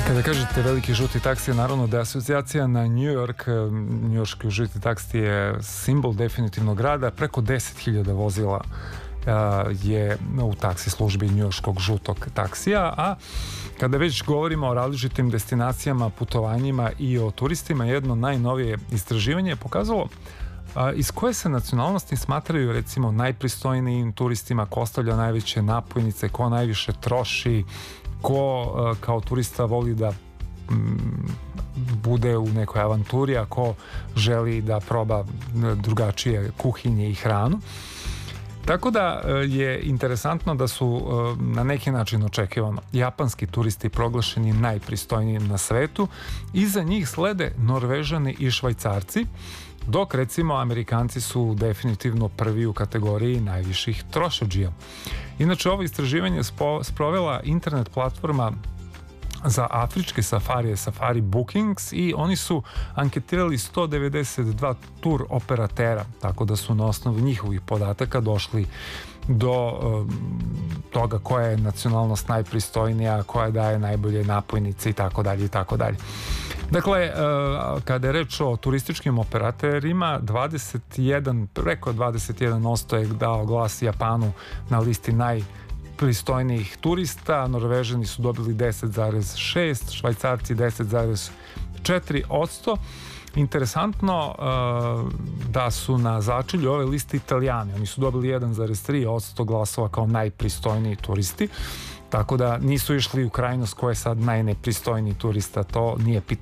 Kada kažete veliki žuti taksi, naravno da je asocijacija na New York. Njujorški žuti taksi je simbol definitivno grada. Preko 10.000 vozila je u taksi službi njujorškog žutog taksija. A kada već govorimo o različitim destinacijama, putovanjima i o turistima, jedno najnovije istraživanje je pokazalo iz koje se nacionalnosti smatraju recimo najpristojnijim turistima, ko ostavlja najveće napojnice, ko najviše troši, ko kao turista voli da bude u nekoj avanturi, a ko želi da proba drugačije kuhinje i hranu. Tako da je interesantno da su na neki način očekivano japanski turisti proglašeni najpristojnijim na svetu. Iza njih slede Norvežani i Švajcarci, dok recimo Amerikanci su definitivno prvi u kategoriji najviših trošadžija. Inače, ovo istraživanje sprovela internet platforma za afričke safarije, Safari Bookings, i oni su anketirali 192 tur operatera, tako da su na osnovu njihovih podataka došli do toga koja je nacionalnost najpristojnija, koja daje najbolje napojnice i tako dalje i tako dalje. Dakle, kada je reč o turističkim operaterima, preko 21% je dao glas Japanu na listi najpristojnijih turista. Norvežani su dobili 10,6%, Švajcarci 10,4%. Interesantno da su na začelju ove liste Italijani. Oni su dobili 1,3% glasova kao najpristojniji turisti. Tako da nisu išli u krajnost ko je sad najnepristojniji turista, to nije pitanje